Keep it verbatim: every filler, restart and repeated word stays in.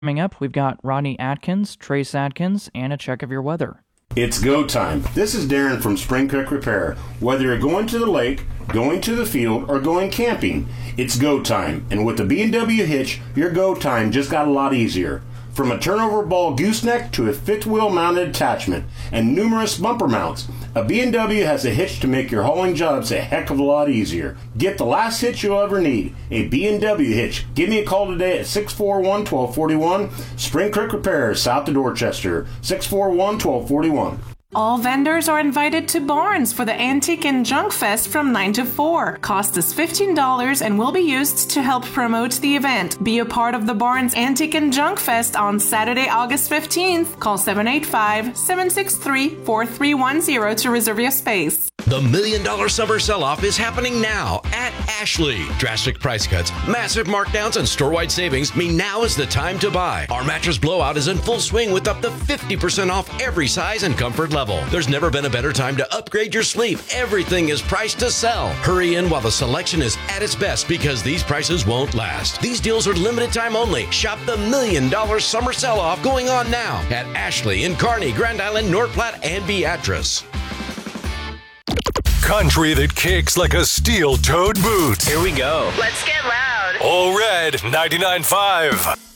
Coming up, we've got Rodney Atkins, Trace Atkins, and a check of your weather. It's go time. This is Darren from Spring Creek Repair. Whether you're going to the lake, going to the field, or going camping, it's go time. And with the B and W hitch, your go time just got a lot easier. From a turnover ball gooseneck to a fifth wheel mounted attachment and numerous bumper mounts, a B and W has a hitch to make your hauling jobs a heck of a lot easier. Get the last hitch you'll ever need, a B and W hitch. Give me a call today at six four one, one two four one. Spring Creek Repair, south of Dorchester, six four one, one two four one. All vendors are invited to Barnes for the Antique and Junk Fest from nine to four. Cost is fifteen dollars and will be used to help promote the event. Be a part of the Barnes Antique and Junk Fest on Saturday, August fifteenth. Call seven eight five, seven six three, four three one zero to reserve your space. The Million Dollar Summer Sell-Off is happening now at Ashley. Drastic price cuts, massive markdowns, and store-wide savings mean now is the time to buy. Our mattress blowout is in full swing with up to fifty percent off every size and comfort level. There's never been a better time to upgrade your sleep. Everything is priced to sell. Hurry in while the selection is at its best because these prices won't last. These deals are limited time only. Shop the Million Dollar Summer Sell-Off going on now at Ashley in Kearney, Grand Island, North Platte, and Beatrice. Country that kicks like a steel-toed boot. Here we go. Let's get loud. All Red ninety-nine point five.